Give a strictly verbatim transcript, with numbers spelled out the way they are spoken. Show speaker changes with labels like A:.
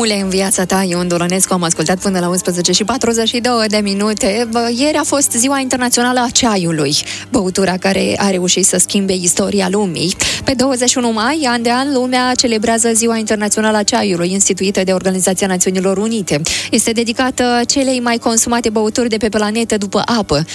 A: Omule în viața ta, Ion Dolănescu, am ascultat până la unsprezece și patruzeci și două de minute. Ieri a fost Ziua Internațională a Ceaiului, băutura care a reușit să schimbe istoria lumii. Pe douăzeci și unu mai, an de an, lumea celebrează Ziua Internațională a Ceaiului, instituită de Organizația Națiunilor Unite. Este dedicată celei mai consumate băuturi de pe planetă după apă.